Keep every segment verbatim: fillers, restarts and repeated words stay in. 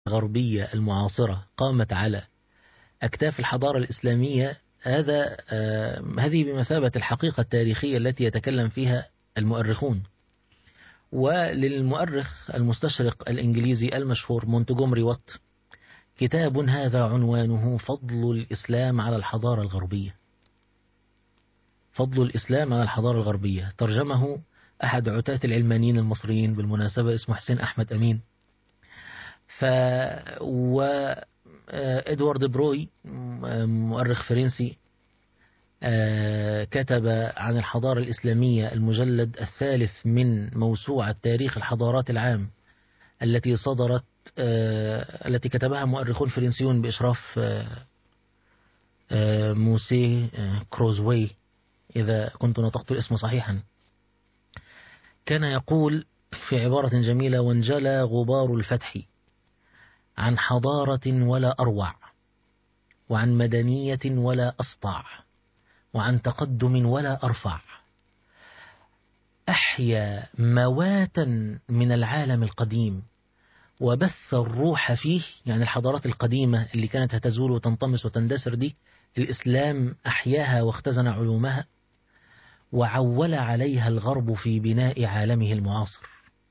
الغربية المعاصرة قامت على أكتاف الحضارة الإسلامية، هذا آه هذه بمثابة الحقيقة التاريخية التي يتكلم فيها المؤرخون. وللمؤرخ المستشرق الإنجليزي المشهور مونتجومري وات كتاب هذا عنوانه فضل الإسلام على الحضارة الغربية. فضل الإسلام على الحضارة الغربية، ترجمه أحد عتاة العلمانيين المصريين بالمناسبة اسمه حسين أحمد أمين. ف و إدوارد بروي مؤرخ فرنسي كتب عن الحضارة الإسلامية المجلد الثالث من موسوعة تاريخ الحضارات العام التي صدرت التي كتبها مؤرخون فرنسيون بإشراف موسي كروزوي إذا كنت نطقت الاسم صحيحا. كان يقول في عبارة جميلة: وانجلى غبار الفتح عن حضارة ولا أروع، وعن مدنية ولا أسطع، وعن تقدم ولا أرفع، أحيا مواتا من العالم القديم وبث الروح فيه. يعني الحضارات القديمة اللي كانت هتزول وتنطمس وتندثر دي، الإسلام أحياها واختزن علومها وعول عليها الغرب في بناء عالمه المعاصر.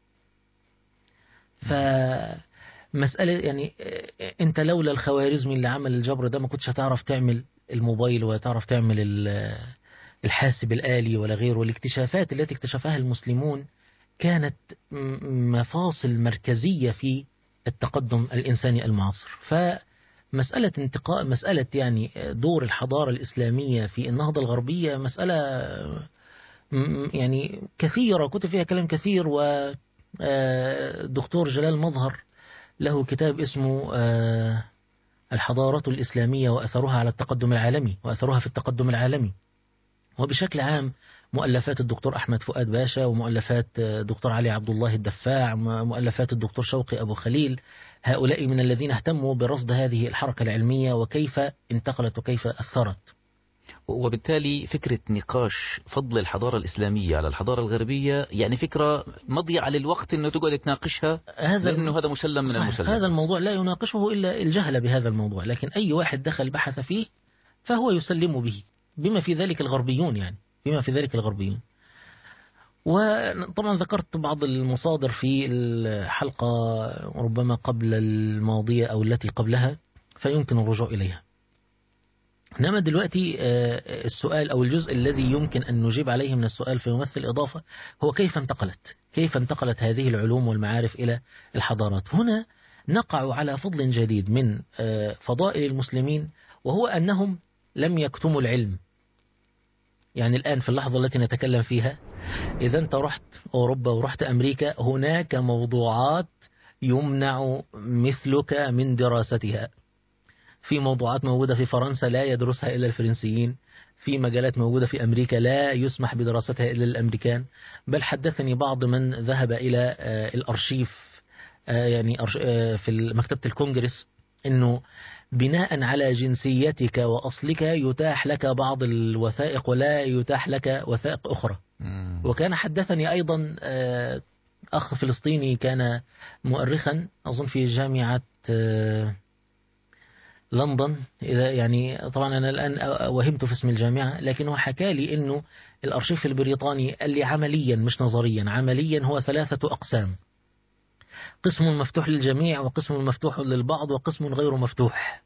فمسألة يعني أنت لولا الخوارزمي اللي عمل الجبر ده ما كنتش هتعرف تعمل الموبايل ولا تعرف تعمل الحاسب الآلي ولا غيره. والاكتشافات التي اكتشفها المسلمون كانت مفاصل مركزية في التقدم الإنساني المعاصر. فمسألة انتقاء مسألة يعني دور الحضارة الإسلامية في النهضة الغربية مسألة يعني كثيرة، كتب فيها كلام كثير. ودكتور جلال مظهر له كتاب اسمه الحضارة الإسلامية وأثرها على التقدم العالمي وأثرها في التقدم العالمي. وبشكل عام مؤلفات الدكتور أحمد فؤاد باشا، ومؤلفات دكتور علي عبد الله الدفاع، مؤلفات الدكتور شوقي أبو خليل، هؤلاء من الذين اهتموا برصد هذه الحركة العلمية وكيف انتقلت وكيف أثرت. وبالتالي فكرة نقاش فضل الحضارة الإسلامية على الحضارة الغربية يعني فكرة مضيعة للوقت أنه تقعد تناقشها، هذا لأنه هذا مسلم من المسلم. هذا الموضوع لا يناقشه إلا الجهل بهذا الموضوع، لكن أي واحد دخل بحث فيه فهو يسلم به، بما في ذلك الغربيون يعني بما في ذلك الغربيون. وطبعا ذكرت بعض المصادر في الحلقة ربما قبل الماضية أو التي قبلها، فيمكن الرجوع إليها. إنما دلوقتي السؤال أو الجزء الذي يمكن أن نجيب عليه من السؤال فيمثل إضافة هو كيف انتقلت كيف انتقلت هذه العلوم والمعارف إلى الحضارات. هنا نقع على فضل جديد من فضائل المسلمين، وهو أنهم لم يكتموا العلم. يعني الآن في اللحظة التي نتكلم فيها، إذا أنت رحت أوروبا ورحت أمريكا، هناك موضوعات يمنع مثلك من دراستها. في موضوعات موجودة في فرنسا لا يدرسها إلا الفرنسيين، في مجالات موجودة في أمريكا لا يسمح بدراستها إلا الأمريكان. بل حدثني بعض من ذهب إلى الأرشيف يعني في مكتبة الكونجرس أنه بناء على جنسيتك وأصلك يتاح لك بعض الوثائق ولا يتاح لك وثائق أخرى. وكان حدثني أيضا أخ فلسطيني كان مؤرخا أظن في جامعة لندن، إذا يعني طبعا أنا الآن وهمت في اسم الجامعة، لكنه حكى لي أنه الأرشيف البريطاني اللي عمليا مش نظريا عمليا هو ثلاثة أقسام: قسم مفتوح للجميع، وقسم مفتوح للبعض، وقسم غير مفتوح.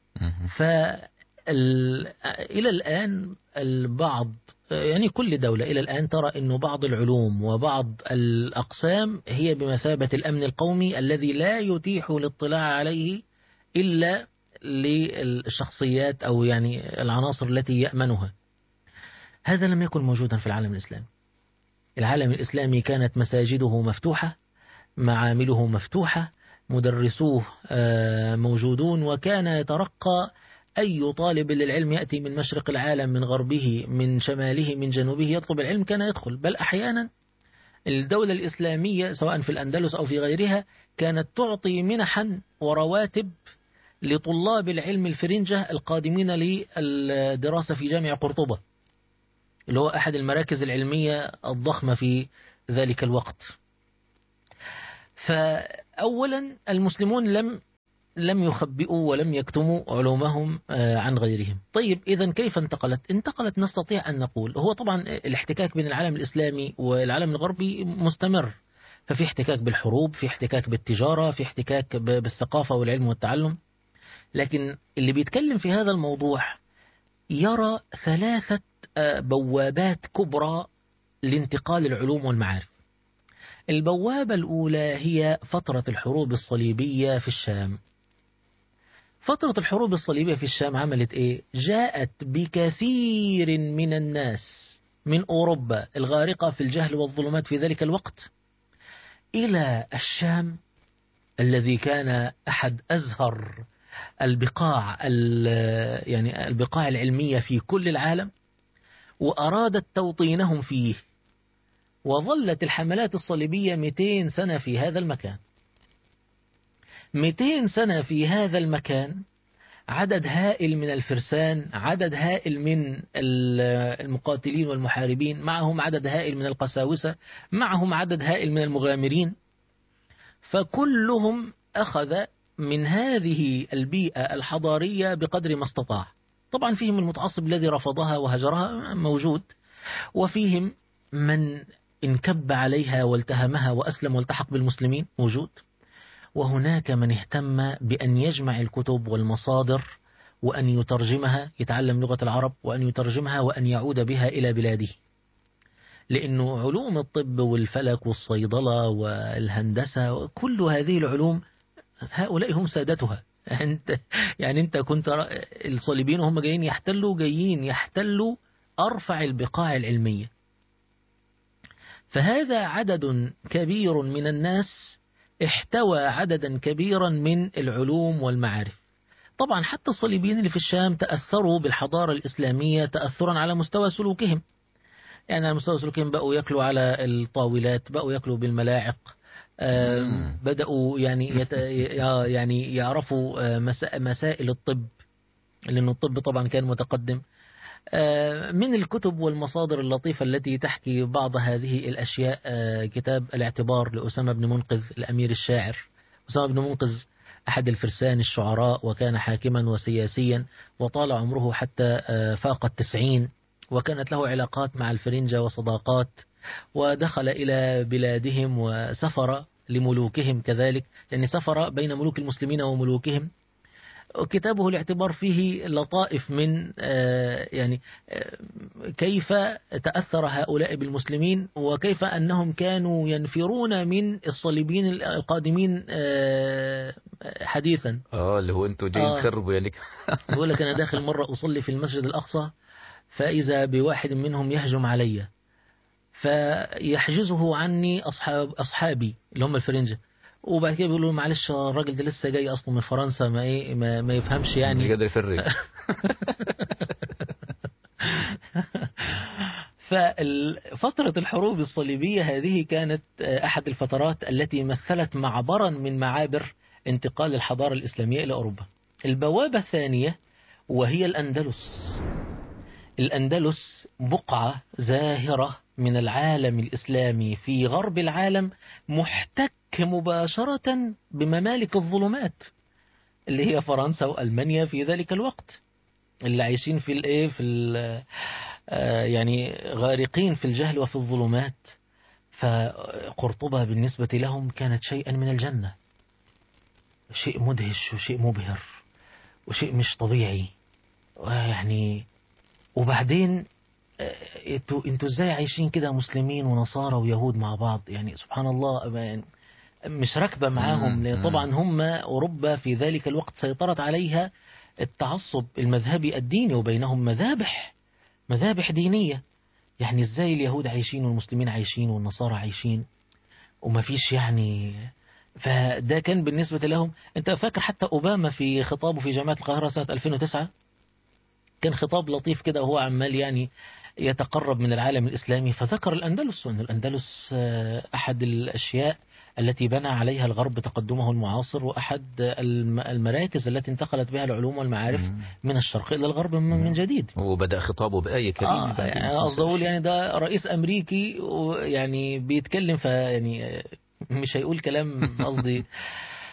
فإلى الآن البعض يعني كل دولة إلى الآن ترى أنه بعض العلوم وبعض الأقسام هي بمثابة الأمن القومي الذي لا يتيح الاطلاع عليه إلا للشخصيات أو يعني العناصر التي يأمنها. هذا لم يكن موجودا في العالم الإسلامي. العالم الإسلامي كانت مساجده مفتوحة، معامله مفتوحة، مدرسوه موجودون، وكان يترقى أي طالب للعلم يأتي من مشرق العالم، من غربه، من شماله، من جنوبه، يطلب العلم كان يدخل. بل أحيانا الدولة الإسلامية سواء في الأندلس أو في غيرها كانت تعطي منحا ورواتب لطلاب العلم الفرنجة القادمين للدراسة في جامع قرطبة، اللي هو أحد المراكز العلمية الضخمة في ذلك الوقت. فأولا المسلمون لم لم يخبئوا ولم يكتموا علومهم عن غيرهم. طيب إذا كيف انتقلت؟ انتقلت نستطيع أن نقول هو طبعا الاحتكاك بين العالم الإسلامي والعالم الغربي مستمر، ففي احتكاك بالحروب، في احتكاك بالتجارة، في احتكاك بالثقافة والعلم والتعلم. لكن اللي بيتكلم في هذا الموضوع يرى ثلاثة بوابات كبرى لانتقال العلوم والمعارف. البوابة الأولى هي فترة الحروب الصليبية في الشام. فترة الحروب الصليبية في الشام عملت إيه؟ جاءت بكثير من الناس من أوروبا الغارقة في الجهل والظلمات في ذلك الوقت إلى الشام، الذي كان أحد أزهر البقاع يعني البقاع العلمية في كل العالم، وأرادت توطينهم فيه. وظلت الحملات الصليبية مئتين سنة في هذا المكان. مئتين سنة في هذا المكان، عدد هائل من الفرسان، عدد هائل من المقاتلين والمحاربين، معهم عدد هائل من القساوسة، معهم عدد هائل من المغامرين. فكلهم أخذ من هذه البيئة الحضارية بقدر ما استطاع. طبعا فيهم المتعصب الذي رفضها وهجرها موجود، وفيهم من انكب عليها والتهمها وأسلم والتحق بالمسلمين موجود، وهناك من اهتم بأن يجمع الكتب والمصادر وأن يترجمها، يتعلم لغة العرب وأن يترجمها وأن يعود بها إلى بلاده. لأنه علوم الطب والفلك والصيدلة والهندسة كل هذه العلوم هؤلاء هم سادتها. أنت يعني أنت كنت الصليبيين هم جايين يحتلوا جايين يحتلوا أرفع البقاع العلمية. فهذا عدد كبير من الناس احتوى عددا كبيرا من العلوم والمعارف. طبعا حتى الصليبيين اللي في الشام تأثروا بالحضارة الإسلامية تأثرا على مستوى سلوكهم. يعني على مستوى سلوكهم بقوا يأكلوا على الطاولات، بقوا يأكلوا بالملاعق، بدأوا يعني يت... يعني يعرفوا مسائل الطب، لأن الطب طبعا كان متقدم. من الكتب والمصادر اللطيفة التي تحكي بعض هذه الأشياء كتاب الاعتبار لأسامة بن منقذ الأمير الشاعر. أسامة بن منقذ أحد الفرسان الشعراء، وكان حاكما وسياسيا، وطال عمره حتى فاق التسعين، وكانت له علاقات مع الفرنجة وصداقات، ودخل إلى بلادهم وسفر لملوكهم كذلك، لأن سفر بين ملوك المسلمين وملوكهم. كتابه الاعتبار فيه لطائف من يعني كيف تأثر هؤلاء بالمسلمين، وكيف أنهم كانوا ينفرون من الصليبيين القادمين حديثا. اه اللي هو انتوا جايين تخربوا يا لك. يقول لك أنا داخل مرة أصلي في المسجد الأقصى، فإذا بواحد منهم يهجم علي فيحجزه عني أصحاب أصحابي اللي هم الفرنجة، وبعد كده بيقولوا معلش الراجل ده لسه جاي اصلا من فرنسا، ما ايه ما, ما يفهمش يعني، مش قادر يفرق. ففترة الحروب الصليبية هذه كانت أحد الفترات التي مثلت معبرا من معابر انتقال الحضارة الإسلامية إلى أوروبا. البوابة الثانية وهي الأندلس. الأندلس بقعة زاهرة من العالم الإسلامي في غرب العالم، محتك مباشرة بممالك الظلمات اللي هي فرنسا وألمانيا في ذلك الوقت، اللي عايشين في الايه في ال يعني غارقين في الجهل وفي الظلمات. فقرطبة بالنسبة لهم كانت شيئا من الجنة، شيء مدهش وشيء مبهر وشيء مش طبيعي. يعني وبعدين انتوا انتوا ازاي عايشين كده مسلمين ونصارى ويهود مع بعض؟ يعني سبحان الله مش راكبة معاهم، لأن طبعا هم أوروبا في ذلك الوقت سيطرت عليها التعصب المذهبي الديني، وبينهم مذابح مذابح دينية. يعني ازاي اليهود عايشين والمسلمين عايشين والنصارى عايشين وما فيش يعني. فده كان بالنسبة لهم. انت فاكر حتى أوباما في خطابه في جامعة القاهرة سنة ألفين وتسعة كان خطاب لطيف كده، وهو عمال يعني يتقرب من العالم الإسلامي، فذكر الأندلس، وأن الأندلس أحد الأشياء التي بنى عليها الغرب تقدمه المعاصر، وأحد المراكز التي انتقلت بها العلوم والمعارف من الشرق إلى الغرب من جديد. وبدأ خطابه بآية كريمة. آه يعني قصدي أقول يعني ده رئيس أمريكي يعني بيتكلم، فيعني مش هيقول كلام قصدي.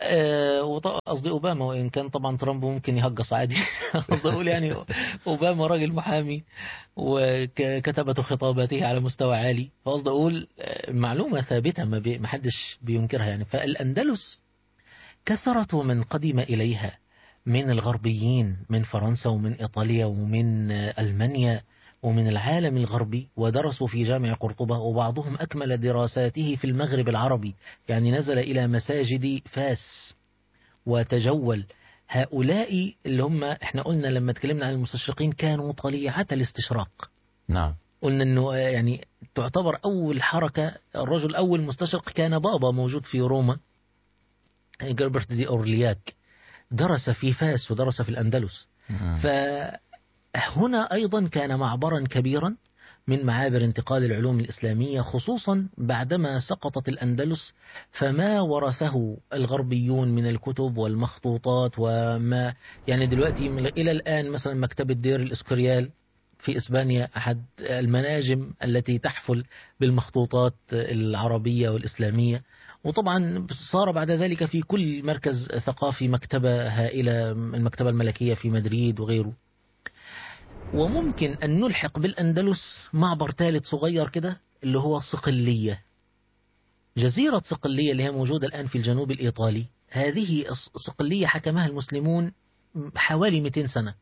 آه، قصدي أوباما، وإن كان طبعا ترامب ممكن يهجص عادي. قصدي أقول يعني أوباما راجل محامي وكتبت خطاباته على مستوى عالي، فقصدي أقول آه، معلومة ثابتة ما بي- ما حدش بينكرها يعني. فالأندلس كثرة من قدم إليها من الغربيين، من فرنسا ومن إيطاليا ومن آه، ألمانيا ومن العالم الغربي، ودرسوا في جامع قرطبة، وبعضهم أكمل دراساته في المغرب العربي، يعني نزل إلى مساجد فاس وتجول. هؤلاء اللي هم احنا قلنا لما اتكلمنا عن المستشرقين كانوا طليعة الاستشراق. نعم. قلنا انه يعني تعتبر اول حركة، الرجل الاول مستشرق كان بابا موجود في روما، جربرت دي اورلياك، درس في فاس ودرس في الاندلس. مم. فهنا ايضا كان معبرا كبيرا من معابر انتقال العلوم الإسلامية، خصوصا بعدما سقطت الأندلس، فما ورثه الغربيون من الكتب والمخطوطات وما يعني دلوقتي إلى الآن مثلا مكتبة دير الإسكوريال في إسبانيا أحد المناجم التي تحفل بالمخطوطات العربية والإسلامية. وطبعا صار بعد ذلك في كل مركز ثقافي مكتبة هائلة، المكتبة الملكية في مدريد وغيره. وممكن أن نلحق بالأندلس معبر ثالث صغير كده اللي هو صقلية، جزيرة صقلية اللي هي موجودة الآن في الجنوب الإيطالي. هذه صقلية حكمها المسلمون حوالي مئتين سنة،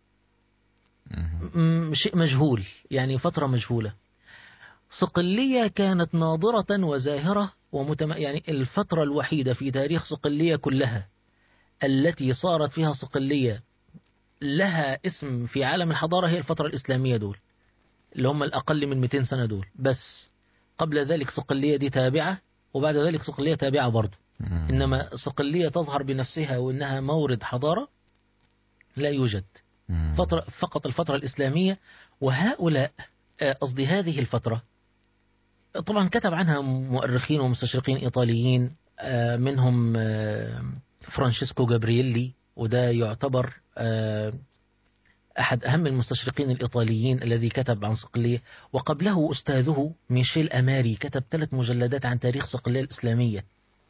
شيء مجهول يعني، فترة مجهولة. صقلية كانت ناضرة وزاهرة ومتم... يعني الفترة الوحيدة في تاريخ صقلية كلها التي صارت فيها صقلية لها اسم في عالم الحضارة هي الفترة الإسلامية دول، اللي هم الأقل من مئتين سنة دول بس. قبل ذلك صقلية دي تابعة، وبعد ذلك صقلية تابعة برضو. إنما صقلية تظهر بنفسها وإنها مورد حضارة لا يوجد. فترة فقط الفترة الإسلامية. وهؤلاء قصدي هذه الفترة طبعا كتب عنها مؤرخين ومستشرقين إيطاليين، منهم فرانشيسكو جابرييلي، وده يعتبر أحد أهم المستشرقين الإيطاليين الذي كتب عن صقلية. وقبله أستاذه ميشيل أماري كتب ثلاث مجلدات عن تاريخ صقلية الإسلامية.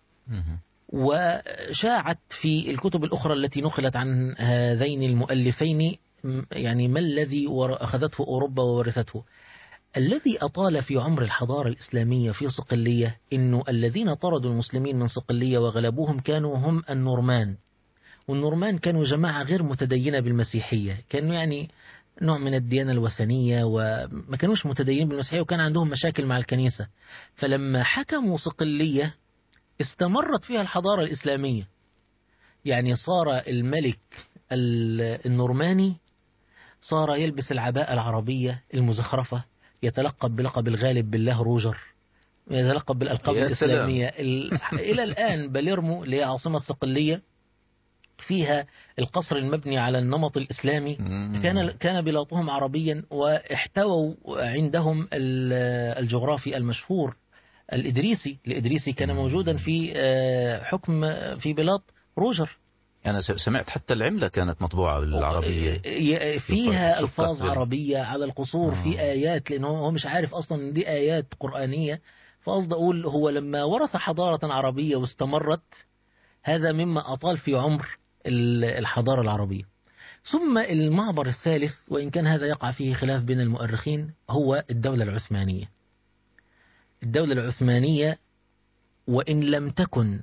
وشاعت في الكتب الأخرى التي نقلت عن هذين المؤلفين يعني ما الذي أخذته أوروبا وورثته. الذي أطال في عمر الحضارة الإسلامية في صقلية إنه الذين طردوا المسلمين من صقلية وغلبوهم كانوا هم النورمان. والنورمان كانوا جماعة غير متدينة بالمسيحية، كانوا يعني نوع من الديانة الوثنية وما كانوش متدينين بالمسيحية، وكان عندهم مشاكل مع الكنيسة. فلما حكموا صقلية استمرت فيها الحضارة الإسلامية، يعني صار الملك النورماني صار يلبس العباءة العربية المزخرفة، يتلقب بلقب الغالب بالله روجر، يتلقب بالألقاب الإسلامية. إلى الآن باليرمو اللي هي عاصمة صقلية فيها القصر المبني على النمط الإسلامي، كان كان بلاطهم عربيا، واحتووا عندهم الجغرافي المشهور الإدريسي. الإدريسي كان موجودا في حكم في بلاط روجر. أنا سمعت حتى العملة كانت مطبوعة بالعربية، فيها ألفاظ عربية على القصور، في آيات، لأنه هو مش عارف أصلا إن دي آيات قرآنية. فقصد أقول هو لما ورث حضارة عربية واستمرت، هذا مما أطال في عمر الحضارة العربية. ثم المعبر الثالث، وإن كان هذا يقع فيه خلاف بين المؤرخين، هو الدولة العثمانية. الدولة العثمانية وإن لم تكن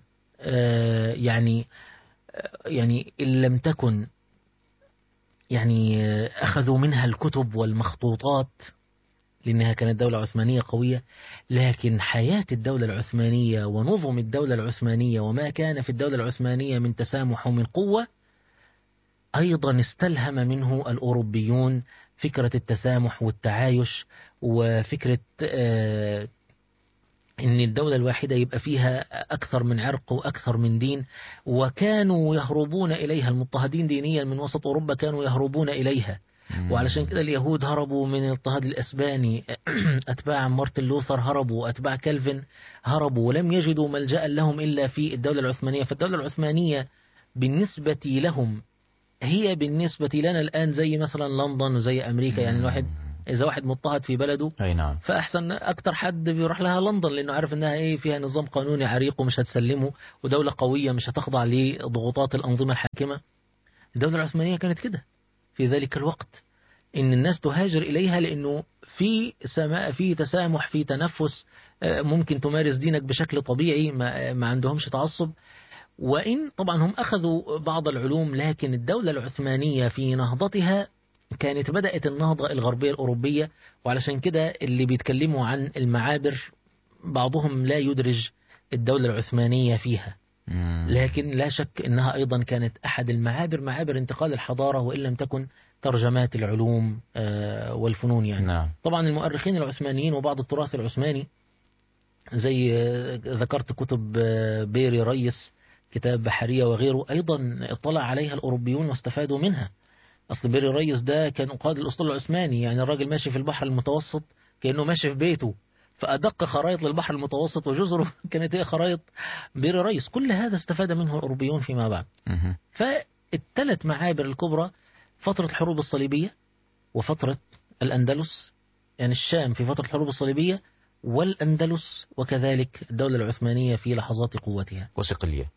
يعني يعني إن لم تكن يعني أخذوا منها الكتب والمخطوطات لأنها كانت دولة عثمانية قوية، لكن حياة الدولة العثمانية ونظم الدولة العثمانية وما كان في الدولة العثمانية من تسامح ومن قوة أيضا استلهم منه الأوروبيون فكرة التسامح والتعايش، وفكرة آه إن الدولة الواحدة يبقى فيها أكثر من عرق وأكثر من دين. وكانوا يهربون إليها، المضطهدين دينيا من وسط أوروبا كانوا يهربون إليها. وعلشان كده اليهود هربوا من الاضطهاد الأسباني، أتباع مارتن لوثر هربوا، أتباع كالفن هربوا، ولم يجدوا ملجأ لهم إلا في الدولة العثمانية. فالدولة العثمانية بالنسبة لهم هي بالنسبة لنا الآن زي مثلا لندن وزي أمريكا. يعني الواحد إذا واحد مضطهد في بلده أي نعم. فأحسن أكتر حد بيروح لها لندن، لأنه عارف أنها إيه فيها نظام قانوني عريق ومش هتسلمه، ودولة قوية مش هتخضع لضغوطات الأنظمة الحاكمة. الدولة العثمانية كانت كده في ذلك الوقت، إن الناس تهاجر إليها لأنه في سماء، في تسامح، في تنفس، ممكن تمارس دينك بشكل طبيعي، ما, ما عندهمش تعصب. وإن طبعا هم أخذوا بعض العلوم، لكن الدولة العثمانية في نهضتها كانت بدأت النهضة الغربية الأوروبية، وعلشان كده اللي بيتكلموا عن المعابر بعضهم لا يدرج الدولة العثمانية فيها، لكن لا شك أنها أيضا كانت أحد المعابر، معابر انتقال الحضارة، وإن لم تكن ترجمات العلوم والفنون يعني. نعم. طبعا المؤرخين العثمانيين وبعض التراث العثماني زي ذكرت كتب بيري ريس، كتاب بحرية وغيره، أيضا اطلع عليها الأوروبيون واستفادوا منها. أصل بيري ريس ده كان قائد الأسطول العثماني، يعني الراجل ماشي في البحر المتوسط كأنه ماشي في بيته، فأدق خرائط للبحر المتوسط وجزره كانت هي خرائط بيري ريس. كل هذا استفاد منه الأوروبيون فيما بعد. فالثلاث معابر الكبرى فترة الحروب الصليبية، وفترة الأندلس، يعني الشام في فترة الحروب الصليبية، والأندلس، وكذلك الدولة العثمانية في لحظات قوتها. وصقلية.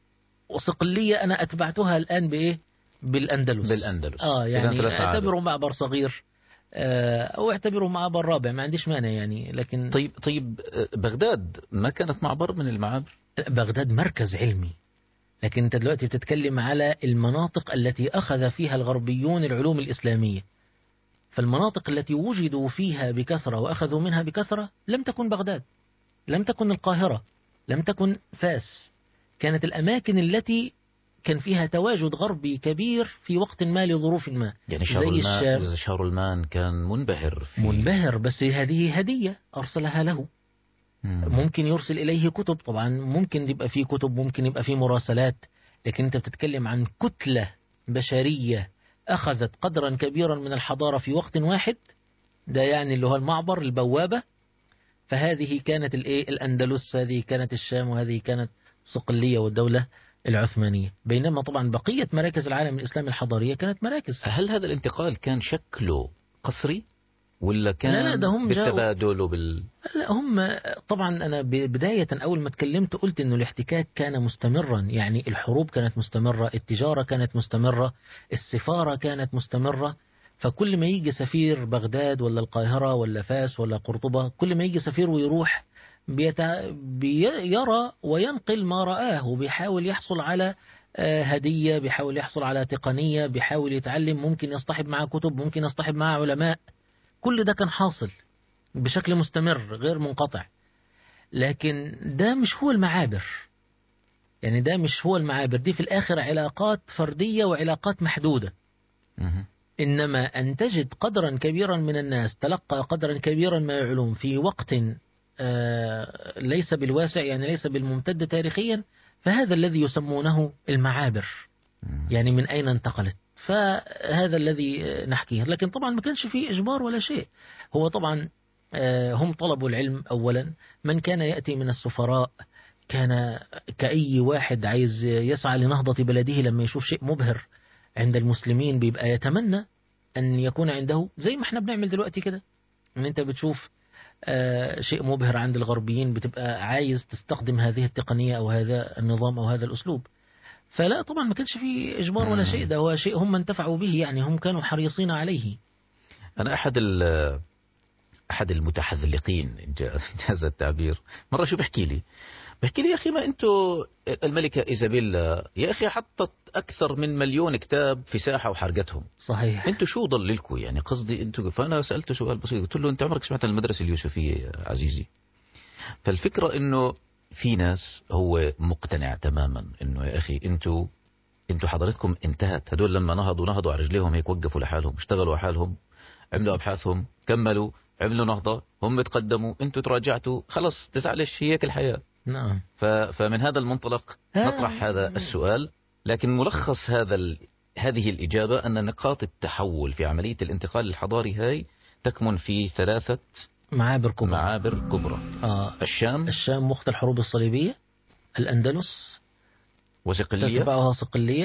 وصقلية أنا أتبعتها الآن بإيه؟ بالأندلس. بالأندلس. آه يعني اعتبروا معبر صغير أو اعتبروا معبر رابع، ما عنديش مانع يعني. لكن طيب طيب بغداد ما كانت معبر من المعابر؟ بغداد مركز علمي، لكن أنت دلوقتي بتتكلم على المناطق التي أخذ فيها الغربيون العلوم الإسلامية. فالمناطق التي وجدوا فيها بكثرة وأخذوا منها بكثرة لم تكن بغداد، لم تكن القاهرة، لم تكن فاس. كانت الأماكن التي كان فيها تواجد غربي كبير في وقت ما لظروف ما. يعني زي شارلمان كان منبهر في منبهر، بس هذه هدية أرسلها له. مم. ممكن يرسل إليه كتب، طبعا ممكن يبقى فيه كتب، ممكن يبقى فيه مراسلات، لكن أنت بتتكلم عن كتلة بشرية أخذت قدرا كبيرا من الحضارة في وقت واحد، ده يعني اللي هو المعبر البوابة. فهذه كانت الإيه الأندلس، هذه كانت الشام، وهذه كانت صقلية والدولة العثمانية. بينما طبعا بقية مراكز العالم الإسلامي الحضارية كانت مراكز. هل هذا الانتقال كان شكله قصري ولا كان لا لا ده هم بالتبادل وبال... لا هم طبعا أنا بداية أول ما تكلمت قلت إنه الاحتكاك كان مستمرا، يعني الحروب كانت مستمرة، التجارة كانت مستمرة، السفارة كانت مستمرة. فكل ما يجي سفير بغداد ولا القاهرة ولا فاس ولا قرطبة، كل ما يجي سفير ويروح بيتع... بيرى وينقل ما رآه، وبيحاول يحصل على هدية، بيحاول يحصل على تقنية، بيحاول يتعلم، ممكن يصطحب معه كتب، ممكن يصطحب معه علماء. كل ده كان حاصل بشكل مستمر غير منقطع. لكن ده مش هو المعابر، يعني ده مش هو المعابر، دي في الآخر علاقات فردية وعلاقات محدودة. إنما أن تجد قدرا كبيرا من الناس تلقى قدرا كبيرا من العلوم في وقت آه ليس بالواسع، يعني ليس بالممتد تاريخيا، فهذا الذي يسمونه المعابر. يعني من أين انتقلت؟ فهذا الذي نحكيه. لكن طبعا ما كانش فيه إجبار ولا شيء. هو طبعا آه هم طلبوا العلم أولا. من كان يأتي من السفراء كان كأي واحد عايز يسعى لنهضة بلده، لما يشوف شيء مبهر عند المسلمين بيبقى يتمنى أن يكون عنده، زي ما احنا بنعمل دلوقتي كده، ان انت بتشوف آه شيء مبهر عند الغربيين بتبقى عايز تستخدم هذه التقنية أو هذا النظام أو هذا الأسلوب. فلا طبعا ما كانش فيه إجبار ولا شيء، ده هو شيء هم انتفعوا به، يعني هم كانوا حريصين عليه. أنا أحد أحد المتحذلقين إن جاز التعبير مرة شو بحكي لي بحكي لي يا أخي ما أنتوا الملكة إيزابيلا يا أخي حطت أكثر من مليون كتاب في ساحة وحرقتهم. صحيح. أنتوا شو ضل لكم يعني قصدي أنتوا. فأنا سألته سؤال بسيط قلت له أنت عمرك سمعت عن المدرسة اليوسفية يا عزيزي؟ فالفكرة إنه في ناس هو مقتنع تماما إنه يا أخي أنتوا أنتوا حضرتكم انتهت. هدول لما نهضوا نهضوا على رجليهم هيك، وقفوا لحالهم، اشتغلوا حالهم، عملوا أبحاثهم، كملوا، عملوا نهضة، هم تقدموا، أنتوا تراجعتوا، خلص تزعلش، هي هيك الحياة. نعم. فمن هذا المنطلق نطرح هذا السؤال. لكن ملخص هذا ال... هذه الإجابة أن نقاط التحول في عملية الانتقال الحضاري هاي تكمن في ثلاثة معابر كبرى. معابر كبرى. آه. الشام الشام وقت الحروب الصليبية، الأندلس وصقلية تتبعها صقلية،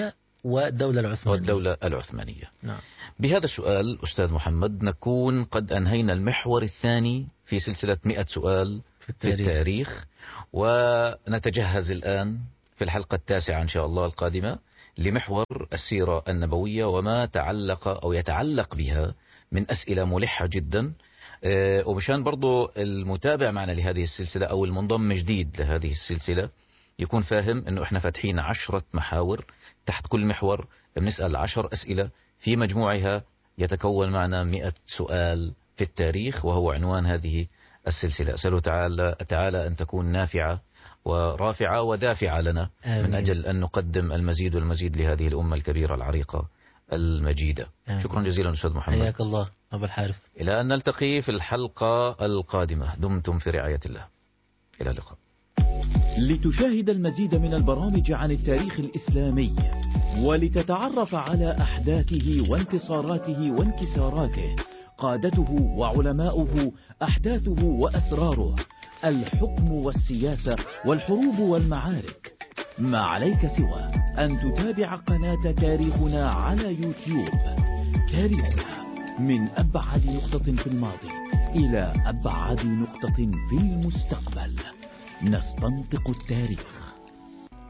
والدولة العثمانية والدولة العثمانية. نعم. بهذا السؤال أستاذ محمد نكون قد أنهينا المحور الثاني في سلسلة مئة سؤال في التاريخ, في التاريخ ونتجهز الآن في الحلقة التاسعة إن شاء الله القادمة لمحور السيرة النبوية وما تعلق أو يتعلق بها من أسئلة ملحة جدا. ومشان برضو المتابع معنا لهذه السلسلة أو المنضم جديد لهذه السلسلة يكون فاهم أنه إحنا فاتحين عشرة محاور، تحت كل محور بنسأل عشر أسئلة في مجموعها يتكون معنا مئة سؤال في التاريخ، وهو عنوان هذه السلسلة. أسأله تعالى, تعالى أن تكون نافعة ورافعة ودافعة لنا آمين. من أجل أن نقدم المزيد والمزيد لهذه الأمة الكبيرة العريقة المجيدة. آمين. شكرا جزيلا أستاذ محمد. حياك الله أبو الحارث. إلى أن نلتقي في الحلقة القادمة، دمتم في رعاية الله. إلى اللقاء. لتشاهد المزيد من البرامج عن التاريخ الإسلامي ولتتعرف على أحداثه وانتصاراته وانكساراته، قادته وعلماؤه، أحداثه وأسراره، الحكم والسياسة والحروب والمعارك، ما عليك سوى أن تتابع قناة تاريخنا على يوتيوب. تاريخنا من أبعد نقطة في الماضي إلى أبعد نقطة في المستقبل، نستنطق التاريخ.